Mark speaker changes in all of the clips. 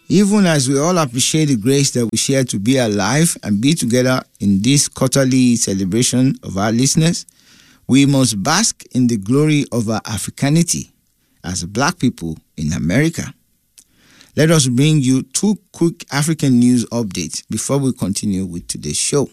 Speaker 1: Even as we all appreciate the grace that we share to be alive and be together in this quarterly celebration of our listeners, we must bask in the glory of our Africanity as Black people in America. Let us bring you two quick African news updates before we continue with today's show.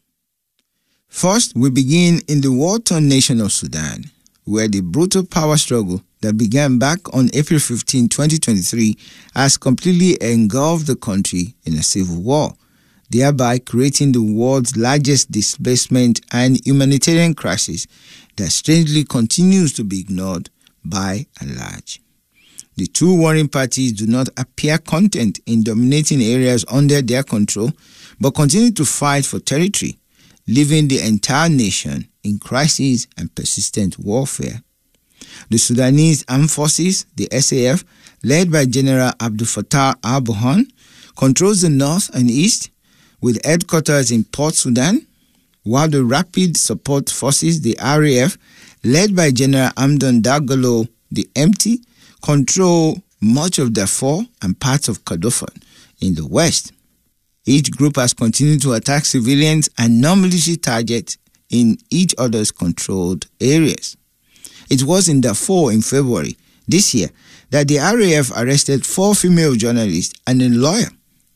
Speaker 1: First, we begin in the war-torn nation of Sudan, where the brutal power struggle that began back on April 15, 2023 has completely engulfed the country in a civil war, thereby creating the world's largest displacement and humanitarian crisis that strangely continues to be ignored by and large. The two warring parties do not appear content in dominating areas under their control, but continue to fight for territory, leaving the entire nation in crisis and persistent warfare. The Sudanese Armed Forces, the SAF, led by General Abdel Fattah al-Burhan, controls the north and east, with headquarters in Port Sudan, while the Rapid Support Forces, the RAF, led by General Hamdan Dagalo, the MT, control much of Darfur and parts of Kordofan in the west. Each group has continued to attack civilians and non-military targets in each other's controlled areas. It was in Darfur in February this year that the RAF arrested 4 female journalists and a lawyer.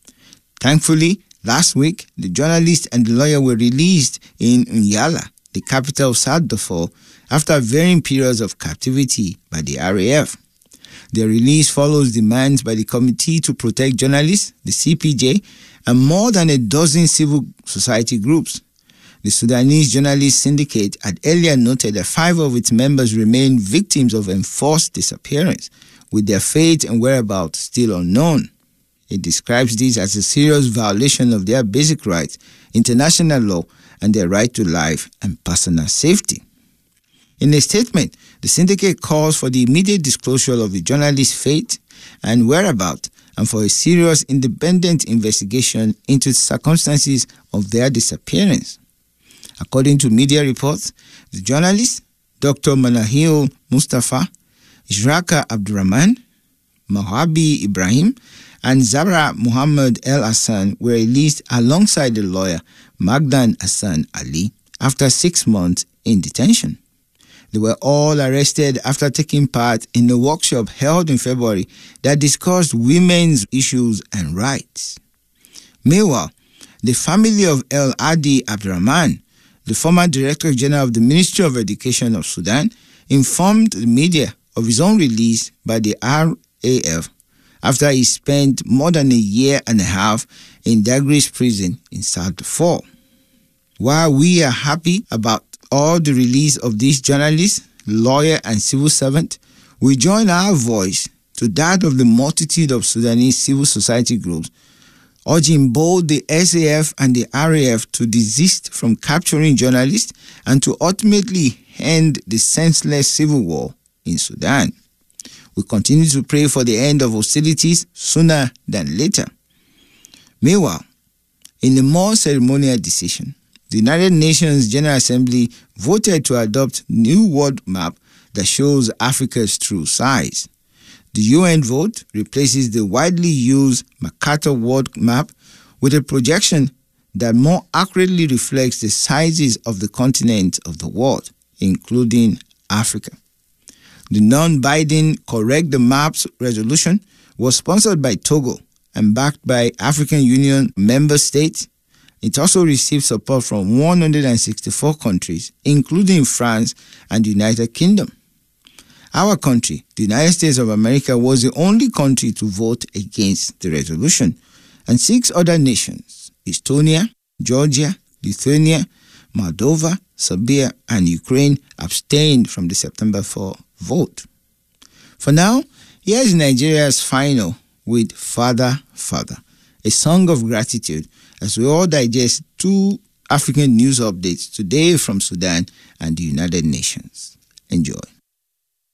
Speaker 1: Thankfully, last week, the journalist and the lawyer were released in Nyala, the capital of South Darfur, after varying periods of captivity by the RAF. Their release follows demands by the Committee to Protect Journalists, the CPJ, and more than a dozen civil society groups. The Sudanese Journalists Syndicate had earlier noted that 5 of its members remain victims of enforced disappearance, with their fate and whereabouts still unknown. It describes this as a serious violation of their basic rights, international law, and their right to life and personal safety. In a statement, the syndicate calls for the immediate disclosure of the journalists' fate and whereabouts, and for a serious independent investigation into the circumstances of their disappearance. According to media reports, the journalists, Dr. Manahil Mustafa, Ishraka Abdurrahman, Mohabi Ibrahim, and Zahra Muhammad El Hassan were released alongside the lawyer Magdan Hassan Ali after 6 months in detention. They were all arrested after taking part in a workshop held in February that discussed women's issues and rights. Meanwhile, the family of El Adi Abdurrahman, the former Director General of the Ministry of Education of Sudan, informed the media of his own release by the RAF after he spent more than a year and a half in Dagris prison in South Darfur. While we are happy about all the release of these journalists, lawyer, and civil servant, we join our voice to that of the multitude of Sudanese civil society groups, urging both the SAF and the RAF to desist from capturing journalists and to ultimately end the senseless civil war in Sudan. We continue to pray for the end of hostilities sooner than later. Meanwhile, in a more ceremonial decision, the United Nations General Assembly voted to adopt new world map that shows Africa's true size. The UN vote replaces the widely used Mercator world map with a projection that more accurately reflects the sizes of the continents of the world, including Africa. The non-binding Correct the Maps resolution was sponsored by Togo and backed by African Union member states. It also received support from 164 countries, including France and the United Kingdom. Our country, the United States of America, was the only country to vote against the resolution, and 6 other nations, Estonia, Georgia, Lithuania, Moldova, Serbia, and Ukraine, abstained from the September 4 vote. For now, here is Nigeria's final with Father, Father, a song of gratitude, as we all digest 2 African news updates today from Sudan and the United Nations. Enjoy.